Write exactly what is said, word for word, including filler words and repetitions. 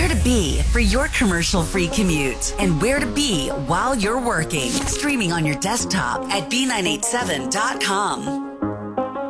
Where to be for your commercial-free commute and where to be while you're working. Streaming on your desktop at B nine eight seven dot com.